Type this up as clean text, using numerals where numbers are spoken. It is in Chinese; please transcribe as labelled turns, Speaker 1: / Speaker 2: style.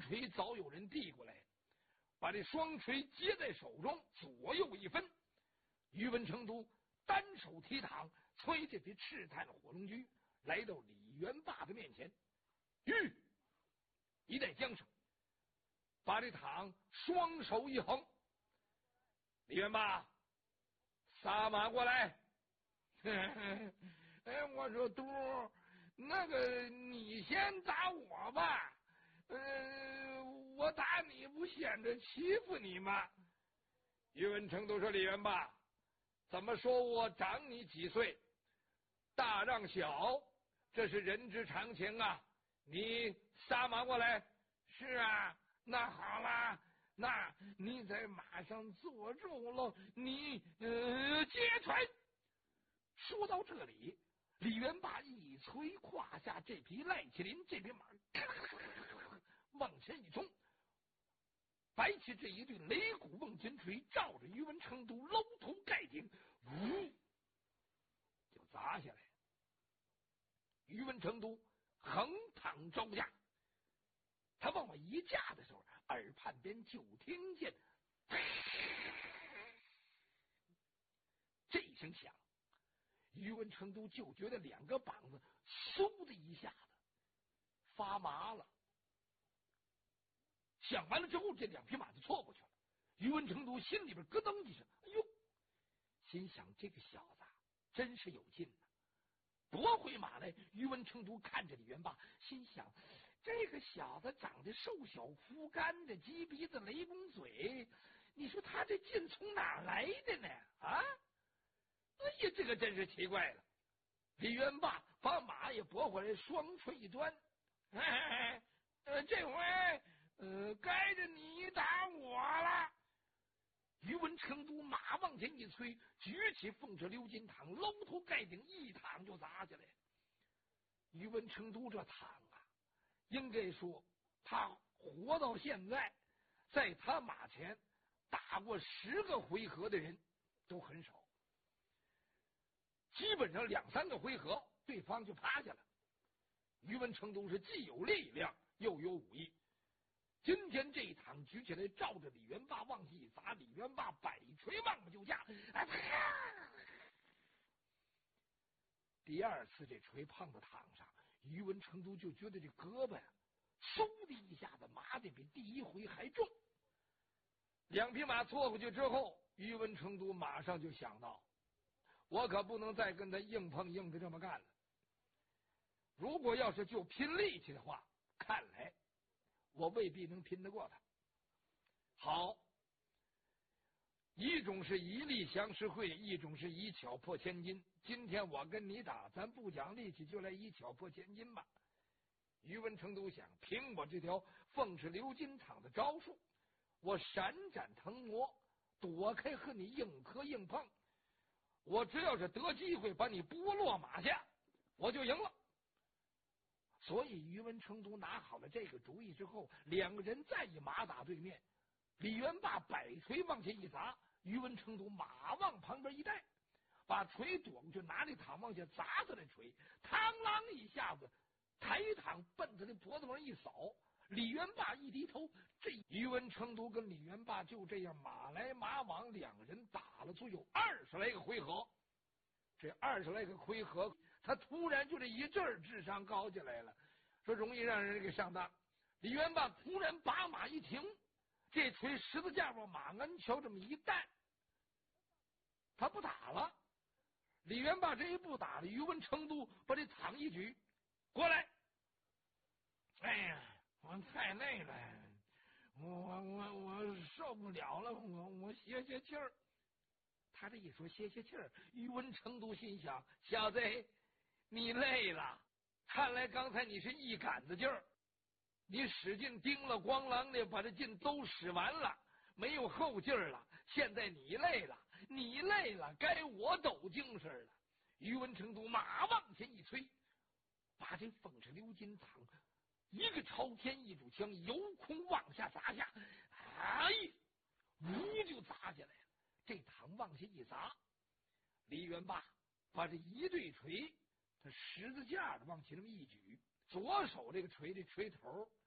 Speaker 1: 锤早有人递过来，把这双锤接在手中，左右一分。于文成都单手提躺，催这匹赤炭的火龙驹来到李元霸的面前。一带缰绳，把这躺双手一横。李元霸，撒马过来。哎，我说嘟，那个你先打我吧。我打你不显着欺负你吗？于文成都说：李元霸，怎么说我长你几岁，大让小，这是人之常情啊。你撒马过来。是啊，那好啦，那你在马上坐住喽，你接拳。说到这里，李元霸一催胯下这匹赖麒麟，这匹马往前一冲，摆起这一对擂鼓瓮金锤，照着于文成都搂头盖顶，呜，就砸下来。于文成都横躺招架，他往外一架的时候，耳畔边就听见这一声响，于文成都就觉得两个膀子嗖的一下子发麻了。想完了之后，这两匹马就错过去了。于文成都心里边咯噔一声，哎呦，心想这个小子真是有劲呐。夺回马来，于文成都看着李元霸，心想这个小子长得瘦小枯干的，鸡鼻子雷公嘴，你说他这劲从哪来的呢？啊，哎呀，这个真是奇怪了。李元霸把马也拨回来，双锤一端，这回该着你打我了。于文成都马往前一催，举起凤翅鎏金躺，搂头盖顶一躺就砸下来。于文成都这躺啊，应该说他活到现在，在他马前打过10个回合的人都很少，基本上2、3个回合对方就趴下了。于文成都是既有力量又有武艺，今天这一躺举起来，照着李元霸往下一砸，李元霸摆锤往就架，第二次这锤碰到躺上，于文成都就觉得这胳膊嗖的一下子麻的比第一回还重。两匹马错过去之后，于文成都马上就想到，我可不能再跟他硬碰硬的这么干了。如果要是就拼力气的话，看来我未必能拼得过他。好，一种是以力降十会，一种是以巧破千金。今天我跟你打，咱不讲力气，就来以巧破千金吧。于文成都想，凭我这条凤翅鎏金躺的招数，我闪展腾挪，躲开和你硬磕硬碰，我只要是得机会把你拨落马下，我就赢了。所以于文成都拿好了这个主意之后，两个人再以马打对面。李元霸摆锤往前一砸，于文成都马往旁边一带，把锤躲过去，拿那躺往下砸他的锤，嘡啷一下子抬躺奔他的脖子往一扫。李元霸一低头，这于文成都跟李元霸就这样马来马往，两个人打了足有20来个回合。这20来个回合，他突然就这一阵智商高起来了，说容易让人给上当。李元霸突然把马一停，这锤十字架往马鞍桥这么一带，他不打了。李元霸这一不打了，于文成都把这躺一举过来。哎呀，我太累了，我受不了了，我歇歇气儿。他这一说歇歇气儿，于文成都心想：小子，你累了，看来刚才你是一杆子劲儿，你使劲叮了咣啷的把这劲都使完了，没有后劲儿了。现在你累了，该我抖精神了。于文成都马往前一催，把这凤翅鎏金躺一个朝天一炷枪由空往下砸下，哎，呜就砸下来了。这躺往下一砸，李元霸把这一对锤，他十字架的往前这么一举，左手这个锤的锤头